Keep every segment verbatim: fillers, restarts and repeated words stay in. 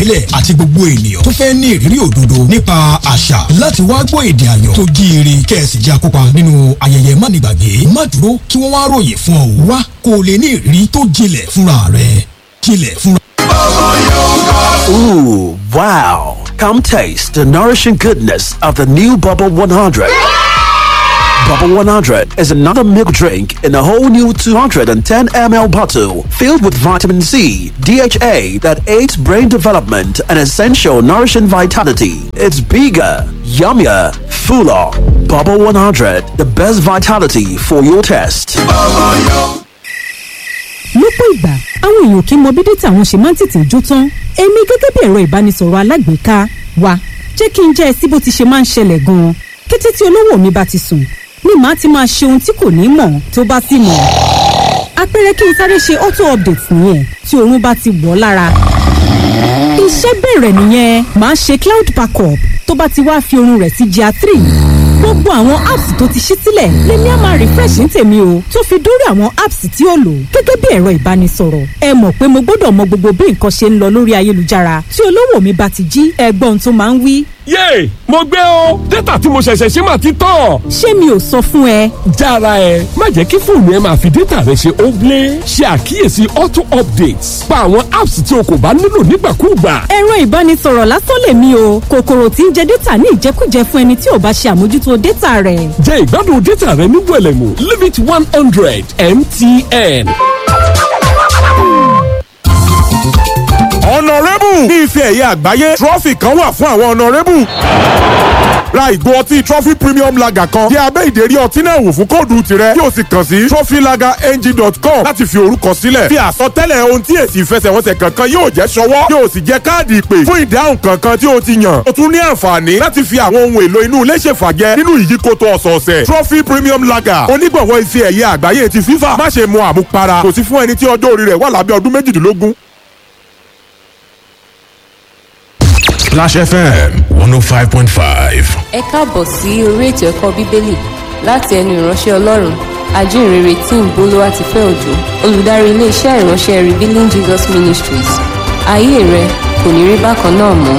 ìbílẹ̀ àti gbogbo ènìyàn tó fẹ́ ní ìrírí òdodo nípa àṣà láti wá gbọ́ èdè àyàn tó jíire kẹ́ẹ̀sì jẹ́ akópa nínú ayẹyẹ mánigbàgbé. Má dúró kí wọ́n wá ròyìn fún ọ wá kó o lè ní ìrírí tó jinlẹ̀ fúnra rẹ̀. Jinlẹ̀ fúnra. Ooh, wow. Come taste the nourishing goodness of the new Bubble one hundred. Bubble one hundred is another milk drink in a whole new two hundred ten milliliter bottle filled with vitamin C, D H A that aids brain development and essential nourishing vitality. It's bigger, yummier, fuller. Bubble one hundred, the best vitality for your taste. Lọ́pọ̀ ìgbà àwọn èèyàn kì í mọ bí dátà wọn ṣe máa ń tètè jó tán. Èmi gẹ́gẹ́ bí ẹ̀rọ ìbánisọ̀rọ̀ alágbèéká wa jẹ́ kí n jẹ́ ẹ sí bó ti ṣe máa ń ṣẹlẹ̀ gan-an. Kété tí olówó mi bá ti sùn ni màá ti máa ṣe ohun tí kò ní mọ̀ tó bá sì mọ̀. Àpẹẹrẹ kí n sáré ṣe auto update nìyẹn tí oorun bá ti wọ̀ lára. Iṣẹ́ bẹ̀rẹ̀ nìyẹn, màá ṣe cloud backup tó bá ti wá fi oorun rẹ̀ sí G R three. Gbogbo àwọn apps tó ti ṣí sílẹ̀ lèmi á máa refresh ní tèmi o, tó fi dórí àwọn apps tí ó lò gẹ́gẹ́ bí ẹ̀rọ ìbánisọ̀rọ̀. Ẹ mọ̀ pé mo gbọ́dọ̀ mọ gbogbo bí nǹkan ṣe ń lọ lórí ayélujára. Tí olówó mi bá ti jí, ẹgbọ́n tó máa ń wí. Yéè, mo gbé o, dátà tí mo ṣẹ̀ṣẹ̀ ṣe máa ti tán. Ṣé mi ò sọ fún ẹ? Jára ẹ, má jẹ́ kí fóònù ẹ máa fi dátà rẹ ṣe óblé. Ṣe àkíyèsí auto updates. Pa àwọn apps tí o kò bá nílò nígbàkúùgbà. Ẹ̀rọ ìbánisọ̀rọ̀ lásán lèmi o, kòkòrò tí ń jẹ dátà ní ìjẹkújẹ fún ẹni tí ò bá ṣe àmójútó dátà rẹ̀. Jẹ ìgbádùn dátà rẹ ní wẹ̀lẹ̀mú, leave it one hundred M T N. Honorable ní ife ẹ̀yẹ àgbáyé trọ́fì kan wà fún àwọn honorable. Ra ìgò ọtí trophy premium lager kan yẹ abẹ́ ìdérí ọtí náà wò fún kóòdù tirẹ̀ yóò sì kàn sí trophy lager n g dot com láti fi orúkọ sílẹ̀. Fi àsọtẹ́lẹ̀ ohun tí èsì ìfẹsẹ̀wọnsẹ̀ kankan yóò jẹ́ ṣọwọ́ yóò sì jẹ́ káàdì ìpè fún ìdáhùn kankan tí o ti yàn. O tún ní àǹfààní láti fi àwọn ohun èlò inú ilé ṣèfàjẹ nínú ìyíkoto ọ̀sọ̀ọ̀sẹ̀. Trophy premium lager onígbọ̀wọ́ ife ẹ̀yẹ àgbáyé ti FIFA. Má ṣe mu àmupara, kò sí fún ẹni tí ọjọ́ orí rẹ̀ wà lábẹ́ ọdún méjìdínlógún. Splash F M one oh five point five. Ẹ káàbọ̀ sí orí ètò ẹ̀kọ́ Bíbélì láti ẹnu ìránṣẹ́ Ọlọ́run ajínrere tí ń bolówá ti fẹ́ òjò olùdarí iléeṣẹ́ ìránṣẹ́ Revealing Jesus Ministries. Ayé rẹ kò ní rí bákan náà mọ́.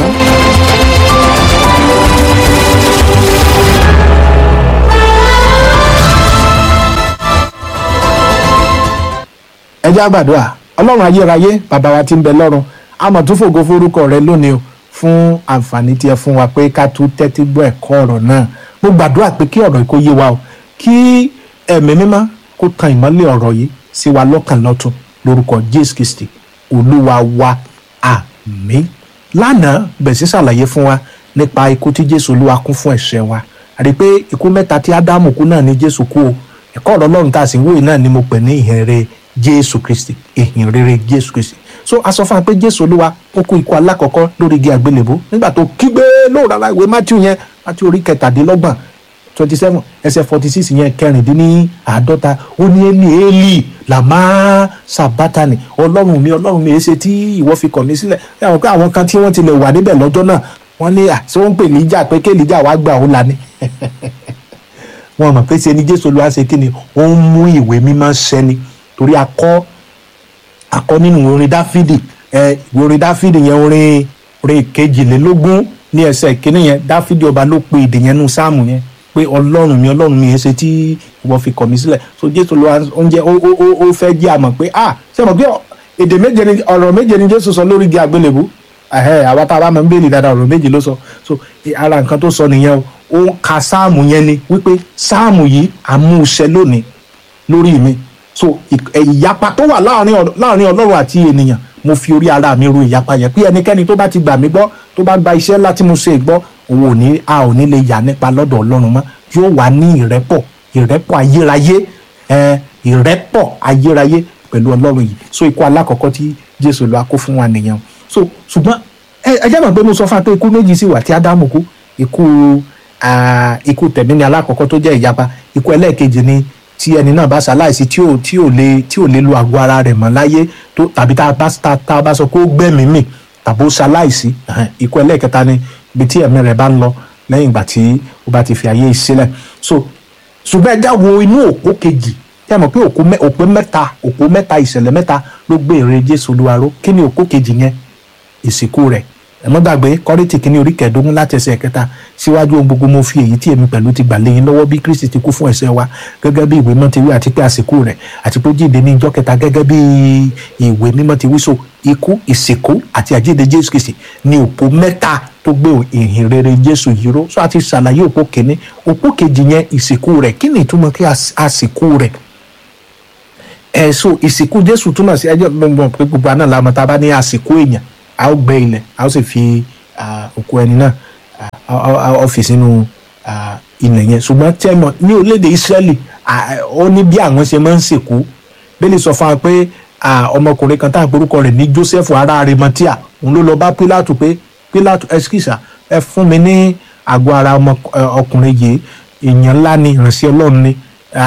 Ẹ jẹ́ á gbàdúrà. Ọlọ́run ayérayé bàbá wa tí ń bẹ lọ́run, a mọ̀ tún fògo forúkọ rẹ lónìí o fún àǹfààní tí ẹ fún wa pé ká tún tẹ́tí gbọ́ ẹ̀kọ́ ọ̀rọ̀ náà. Mo gbàdúrà pé kí ọ̀rọ̀ yìí kó yé wa o, kí ẹ̀mí mímọ́ kó tan ìmọ́lẹ̀ ọ̀rọ̀ yìí sí wa lọ́kàn lọ́tun lórúkọ Jésù Kristi Olúwa wa, àmín. Lánàá bẹ̀ sí ṣàlàyé fún wa nípa ikú tí Jésù Olúwa kú fún ẹ̀ṣẹ̀ wa. A rí pé ikú mẹ́ta tí Ádámù kú náà ni Jésù kú o. Ẹ̀kọ́ ọ̀rọ̀ Ọlọ́run tá a sì ń wòye náà ni mo pè ní ìhìnrere Jésù Kristi, ìhìnrere Jésù Kristi. So a sọ fún wa pé Jésù Olúwa ó kú ikú alákọ̀ọ́kọ́ lórí igi àgbélébó nígbà tó kígbe lóòrà ìwé Matthew yẹn, Matthew orí kẹtàdínlọ́gbọ̀n twenty seven ẹsẹ̀ forty six yẹn kẹrìndínláàádọ́ta ó ní Élì Élì làmá sàbátànì, Ọlọ́run mi Ọlọ́run mi èéṣe tí ìwọ fi kọ̀ mí sílẹ̀. Àwọn kan àwọn kan tí wọ́n tilẹ̀ wà níbẹ̀ lọ́jọ́ náà wọ́n ní à ṣé wọ́n ń pè níjà pé kéèlìjà wàá gbà ó lani. Wọ́n mọ̀ pé ṣe ni Jésù Olúwa ṣe kí ni ó ń mú ìwé mímọ́ ṣẹ́ni torí akọ́ akọ nínú orin Dáfídì ẹ orin Dáfídì yẹn orin orin kejìlélógún ní ẹsẹ̀ ìkíní yẹn Dáfídì ọba ló pe èdè yẹn nínú sáàmù yẹn pé Ọlọ́run mi Ọlọ́run mi èéṣe tí ìwọ fi kọ̀ mí sílẹ̀. So Jésù ló oúnjẹ ó ó ó fẹ́ jẹ́ àmọ̀ pé ah ṣé mo gbé èdè méje ni ọ̀rọ̀ méje ni Jésù sọ lórí igi àgbélébú. Àwa tá a bá máa ń béèlì dáadáa ọ̀rọ̀ méje ló sọ. So ara nǹkan tó sọ nìyẹn o, ó ń ka sáàmù yẹn ni wípé sáàmù yìí àmúṣẹ lónìí lórí mi. So ìyapa tó wà láàrin Ọlọ́run àti ènìyàn mo fi orí ara mi ru ìyapa yẹn pé ẹnikẹ́ni tó bá ti gbà mí gbọ́ tó bá gba iṣẹ́ ńlá tí mo ṣe gbọ́ òun ò ní a ò ní lè yà nípa lọ́dọ̀ Ọlọ́run mọ́, yóò wà ní ìrẹ́pọ̀ ìrẹ́pọ̀ ayérayé ẹ ìrẹ́pọ̀ ayérayé pẹ̀lú Ọlọ́run yìí. So ikú alákọ̀ọ́kọ́ tí Jésù lọ akó fún wa nìyẹn. So ṣùgbọ́n ẹ jẹ́ mọ̀ pé mo sọ fún wa pé ikú méjì sì wà tí Ádámù kú, ikú ikú tẹ̀mí ni alákọ̀ọ́kọ́ tó jẹ́ ìyapa, ikú ẹlẹ́ẹ̀kejì ni tí ẹni náà bá ṣaláìsí tí ò tí ò lè tí ò lè lo àgọ́ ara rẹ̀ mọ́ láyé tó tàbí tá a bá tá a bá sọ pé ó gbẹ̀mí mì tàbí ó ṣaláìsí. Ikú ẹlẹ́ẹ̀kẹta ni ibi tí ẹ̀mí rẹ̀ bá ń lọ lẹ́yìn ìgbà tí ó bá ti fi ayé sílẹ̀. So ṣùgbọ́n ẹja wo inú òpó kejì tí a mọ̀ pé òpó mẹ́ta òpó mẹ́ta ìṣẹ̀lẹ̀ mẹ́ta ló gbé ère Jésù Olúwa ró. Kí ni òpó kejì yẹn? ìsìnkú rẹ̀. ẹ má gbàgbé Kọ́ríńtì kínní orí kẹẹ̀ẹ́dógún láti ẹsẹ̀ kẹta, síwájú ohun gbogbo mo fi èyí tí èmi pẹ̀lú ti gbà lé yín lọ́wọ́ bí Kristi ti kú fún ẹ̀ṣẹ̀ wa gẹ́gẹ́ bí ìwé mímọ́ ti wí, àti pé àsìkò rẹ̀ àti pé ó jíǹde ní ijọ́ kẹta gẹ́gẹ́ bí ìwé mímọ́ ti wí. So ikú, ìsìnkú àti àjíǹde Jésù Kristi ní òpó mẹ́ta tó gbé ìhìn rere Jésù yìí ró. So a ti ṣàlàyé òpó kìíní. Òpó kejì yẹn ìsìnkú rẹ̀. Kí ni ìtumọ̀ kí àsìkò rẹ̀? ẹ̀ so ìsìnkú Jésù túmọ̀ sí ẹjọ́ gbọ̀ngbọ̀n pé gbogbo àná làwọn tá a bá ní àsìkò èèyàn a ó gbẹ́ ilẹ̀ a ó sì fi òkú ẹni náà a ó fi sínú ilẹ̀ yẹn. Ṣùgbọ́n tí ẹ mọ̀ ní orílẹ̀-èdè Ísírẹ́lì ó ní bí àwọn ṣe máa ń sìnkú. Bíbélì sọ fún wa pé ọmọkùnrin kan tá à ń porúkọ rẹ̀ ní Jósẹ́fù ará Arimatia, òun ló lọ bá Pílátù pé Pílátù ẹsikísà ẹ fún mi ní àgọ́ ara ọkùnrin yìí, èèyàn ńlá ni, ìránṣẹ́ Ọlọ́run ni,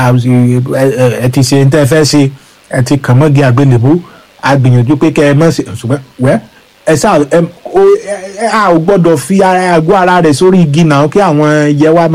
ẹ ti ṣe ń tẹ́ fẹ́ ṣe, ẹ ti kàn mọ́gi àgbélébú, a gbìyànjú pé kẹ́ ẹ mọ̀ sí, ṣùgbọ́n wẹ́ ẹ sá ẹ a ò gbọ́dọ̀ fi àgọ́ ara rẹ̀ sórí igi náà kí àwọn yẹ wá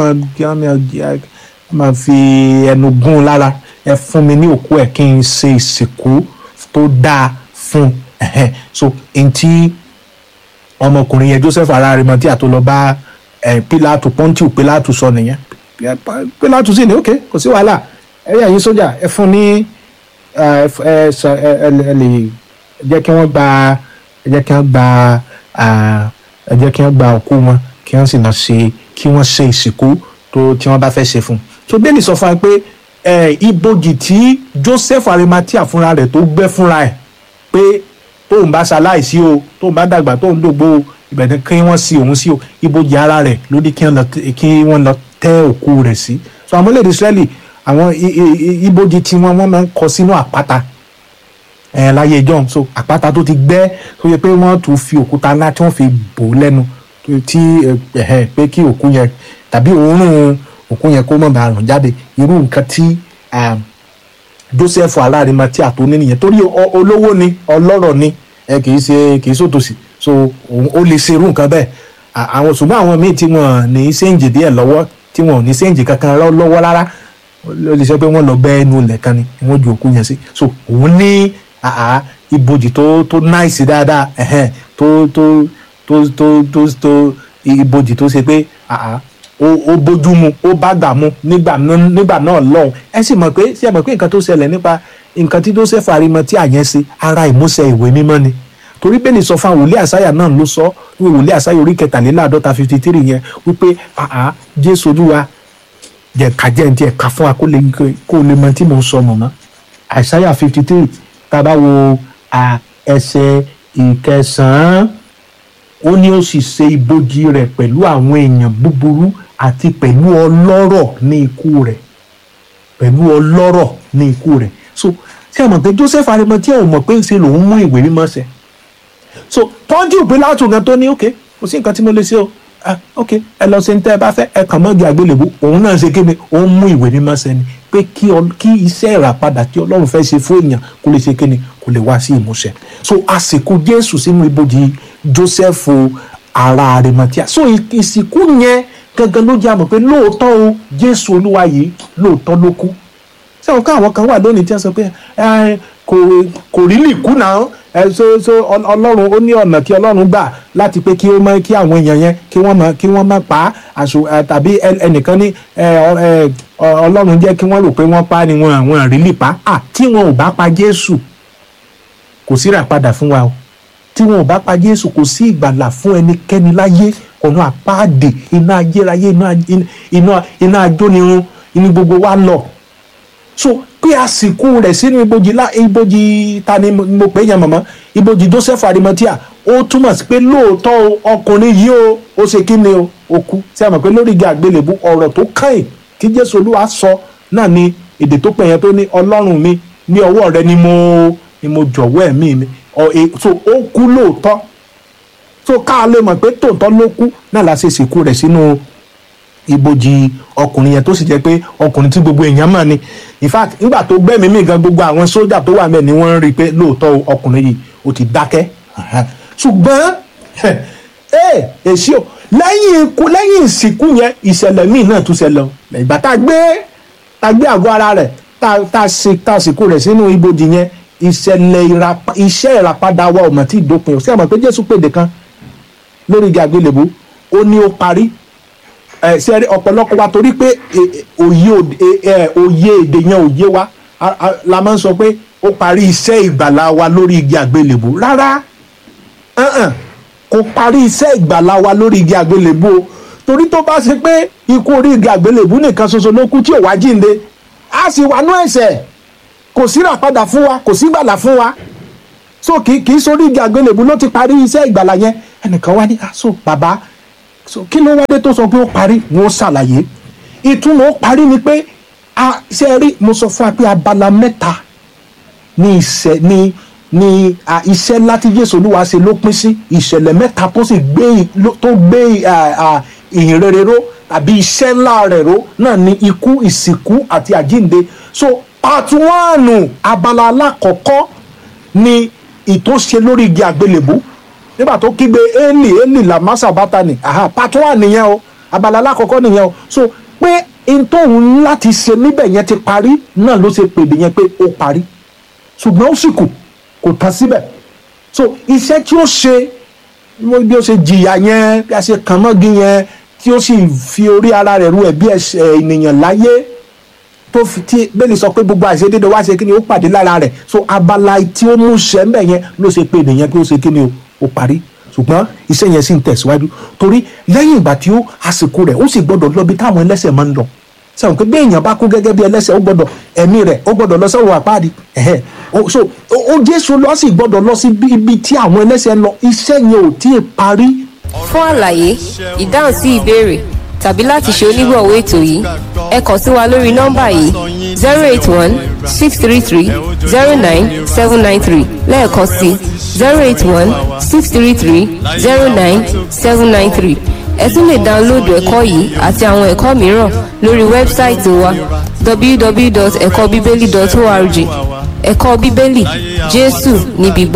máa fi ẹnu gún lára. Ẹ fún mi ní òkú ẹ̀ kí n ṣe ìsìnkú tó dáa fún un. So ntí ọmọkùnrin yẹn Joseph ará Arimatia tó lọ bá Pílátù, Pọ́ńtíù Pílátù sọ nìyẹn. Pílátù sì ní ok kò sí wàhálà, ẹ yà yín sójà ẹ fún ní ẹ ẹ lè jẹ́ kí wọ́n gba ẹ jẹ́ kí wọ́n gba ẹ jẹ́ kí wọ́n gba òkú wọn kí wọ́n sì lọ ṣe kí wọ́n ṣe ìsìnkú tó tí wọ́n bá fẹ́ ṣe fún un. So bẹ́ẹ̀ ni sọ fún wa pé ibojì tí Joseph Arimatia fúnra rẹ̀ tó gbẹ́ fúnra ẹ̀ pé tóun bá ṣaláìsí o, tóun bá dàgbà, tóun dògbò o, ibẹ̀ ni kí wọ́n sí òun sí o, ibojì ara rẹ̀ ló ní kí wọ́n lọ tẹ́ òkú rẹ̀ sí. So àwọn orílẹ̀-èdè Israẹli àwọn ibojì tí wọ́n wọ́n máa ń kọ sínú àpáta ẹ̀ láyé john. So àpáta tó ti gbẹ́ tó yẹ pé wọ́n tún fi òkúta ńlá tí wọ́n fi bò lẹ́nu tí ẹ̀ pé kí òkú yẹn tàbí òórùn òkú yẹn kó má bàa rùn jáde. Irú nǹkan tí Joseph ará Arimatia tó ní nìyẹn, torí olówó ni, ọlọ́rọ̀ ni, ẹ kì í ṣe kì í ṣòtòṣì. So ó lè ṣe irú nǹkan bẹ́ẹ̀. Àwọn ṣùgbọ́n àwọn míì tí wọ́n ní séǹjì díẹ̀ lọ́wọ́, tí wọ́n ní séǹjì kankan lọ́wọ́ rárá, ó lè ṣe pé wọ́n lọ bẹ́ inú ilẹ̀ kan ni wọ́n ju òkú yẹn sí. So òun ní ibojì tó tó náìsì dáadáa, tó tó tó tó tó tó ibojì tó ṣe pé ó bójú mu, ó bá gbà mu nígbà náà lọ́hùn. Ẹ sì mọ̀ pé ṣé ẹ mọ̀ pé nǹkan tó ṣẹlẹ̀ nípa nǹkan tí Joseph Arimatia yẹn ṣe ara ìmúṣẹ ìwé mímọ́ ni. Torí bẹ́ẹ̀ ni sọ fún àwọn wòlíì Àsáyà náà ló sọ ní wòlíì Àsáyà orí kẹtàléláàádọ́ta fifty three yẹn wípé àá Jésù Olúwa jẹ́ ká jẹ́ ní tiẹ̀ ká fún wa kó lè kó lè mọ tí mò ń sọ mọ̀mọ́. Àsáyà fifty three tá a bá wo ẹsẹ̀ ìkẹsàn-án, ó ní ó sì ṣe ibojì rẹ̀ pẹ̀lú àwọn èèyàn búburú àti pẹ̀lú ọlọ́rọ̀ ní ikú rẹ̀, pẹ̀lú ọlọ́rọ̀ ní ikú rẹ̀. So ṣé ẹ mọ̀ pé Joseph Arimatia ò mọ̀ pé ṣe lòun mú ìwé mímọ́ ṣẹ. So Pọ́ńtíù Pílátù gan tó ní ok kò sí nǹkan tí mo lè ṣe o, ah ok ẹ lọ sí ní tẹ́ ẹ bá fẹ́, ẹ kàn mọ́gi àgbélébú. Òun náà ṣe kéde òun mú ìwé mímọ́ ṣẹ ni pé kí iṣẹ́ ìràpadà tí Ọlọ́run fẹ́ ṣe fún èèyàn kó lè ṣe kéde kó lè wá sí ìmúṣẹ. So àsìkò Jésù sínú ibojì Joseph ará Arimatia. So ìsìnkú yẹn gangan ló jẹ́ àmọ̀ pé lóòótọ́ o Jésù Olúwa yìí lóòótọ́ ló kú. Ṣé àwọn káwọn kan wà lónìí tí wọ́n sọ pé kò kò rí lì kú náà ẹ so so Ọlọ́run ó ní ọ̀nà tí Ọlọ́run gbà láti pé kí ó mọ kí àwọn èèyàn yẹn kí wọ́n mọ kí wọ́n má pa àṣù tàbí ẹnìkan ní Ọlọ́run jẹ́ kí wọ́n rò pé wọ́n pa ni wọn àwọn àrílì pa à tí wọn ò bá pa Jésù kò sí ìràpadà fún wa o. Tí wọn ò bá pa Jésù kò sí ìgbàlà fún ẹnikẹ́ni láyé. Ọ̀nà àpáàdé, iná ajérayé, iná iná ajónirun ní gbogbo wa lọ. So pé àsìkò rẹ̀ sínú ibojì lá ibojì ta ni mo pè é yẹn mọ̀mọ́, ibojì Joseph Arimatia, ó túmọ̀ sí pé lóòótọ́ ọkùnrin yìí ó ó ṣe kí ni o ó kú. Ṣé ẹ mọ̀ pé lórí igi àgbélébú ọ̀rọ̀ tó kàn tí Jésù Olúwa sọ náà ni èdè tó pè yẹn tó ní Ọlọ́run mi ní ọwọ́ rẹ ni mo ni mo jọ̀wọ́ ẹ̀mí mi. So ó kú lóòótọ́. So ká lè mọ̀ pé tòótọ́ ló kú náà la ṣe sìnkú rẹ̀ sínú ibojì ọkùnrin yẹn tó sì jẹ́ pé ọkùnrin tí gbogbo èèyàn mọ̀ ni. In fact nígbà tó gbẹ́mìí mì gan gbogbo àwọn sójà tó wà mẹ́ẹ̀ ni wọ́n rí i pé lóòótọ́ ọkùnrin yìí ó ti dákẹ́. Ṣùgbọ́n èsì o lẹ́yìn ikú lẹ́yìn ìsìnkú yẹn ìṣẹ̀lẹ̀ míì náà tún ṣẹlẹ̀ o. Ìgbà tá a gbé tá a gbé àgọ́ ara rẹ̀ tá a sìnkú rẹ̀ sínú ibojì yẹn ìṣẹ̀lẹ̀ ìràpá iṣẹ́ ìràpadà wa ò mọ̀ tí ì dópin o sí àmọ́ pé Jésù pèdè kan lórí igi àgbélébùú ó ní ó parí ẹ ṣe rí ọ̀pọ̀lọpọ̀ wa torí pé òye òye èdè yẹn òye wa la máa ń sọ pé ó parí iṣẹ́ ìgbàlà wa lórí igi àgbélébùú rárá kò parí iṣẹ́ ìgbàlà wa lórí igi àgbélébùú o torí tó bá ṣe pé ikú orí igi àgbélébùú nìkan ṣoṣo ló kú tí ò wá jíǹde a sì wà nú ẹ̀ṣẹ̀ kò sí ìràpadà fún wa kò sí ìgbàlà fún wa so kì í sórí igi àgbélébùú ló ti parí iṣẹ́ ìgbàlà yẹn ẹnìkan wá ní aṣọ bàbá so kí ló wá dé tó sọ pé ó parí wọn ó ṣàlàyé ìtumọ̀ ó parí ni pé a ṣe rí mo sọ fún wa pé abala mẹ́ta ní iṣẹ́ ní ní iṣẹ́ ńlá tí Jésù Olúwa ṣe ló pín sí ìṣẹ̀lẹ̀ mẹ́ta tó sì gbé tó gbé ìhìn rere ró tàbí iṣẹ́ ńlá rẹ̀ ró náà ní ikú ìsìnkú àti àjíǹde so part one abala alákọ̀ọ́kọ́ ni ìtòṣe lórí igi àgbélébùú nígbà tó kígbe eli eli lamasa batani aha part one nìyẹn o abala alákọ̀ọ́kọ́ nìyẹn o so pé n tóun láti ṣe níbẹ̀ yẹn ti parí náà ló ṣe pèdè yẹn pé ó parí ṣùgbọ́n ó sì kù kò tán síbẹ̀ so iṣẹ́ tí ó ṣe bí ó ṣe jìyà yẹn bí a ṣe kàn mọ́gi yẹn tí ó sì fi orí ara rẹ̀ ru ẹ̀bi ènìyàn láyé tó fi tí bẹ́ẹ̀ni sọ pé gbogbo àìṣedéédé wá ṣe kí ni ó pàdé lára rẹ̀ so abala tí ó mú ṣẹ́ mbẹ̀ yẹn ló ṣe pèdè yẹn pé ó ṣe kí ni o ó parí ṣùgbọ́n iṣẹ́ yẹn sì ń tẹ̀síwájú torí lẹ́yìn ìgbà tí ó àsìkò rẹ̀ ó sì gbọ́dọ̀ lọ bí táwọn ẹlẹ́ṣẹ̀ máa ń lọ sẹ́wọ̀n pé bí èèyàn bá kú gẹ́gẹ́ bí ẹlẹ́ṣẹ̀ ó gbọ́dọ̀ ẹ̀mí rẹ̀ ó gbọ́dọ̀ lọ sọ́run àpáàdì ẹ̀hẹ́ so ó Jésù lọ sì gbọ́dọ̀ lọ sí ibi tí àwọn ẹlẹ́ṣẹ̀ ń lọ iṣẹ́ yẹn ò tí ì parí. fún àlàyé ìdáhùn sí ìbéèrè tàbí láti ṣe onígbọ̀wọ́ ètò yìí ẹ kàn sí wa lórí nọ́mbà yìí zero eight one six three three zero nine seven nine three lẹ́ẹ̀kan sí zero eight one six three three zero nine seven nine three ẹ tún lè dáńlóòdù ẹ̀kọ́ yìí àti àwọn ẹ̀kọ́ mìíràn lórí wẹ́bsáìtì wa w w w dot ẹ̀kọ́ bíbélì dot org ẹ̀kọ́ bíbélì Jésù níbi gbogbo.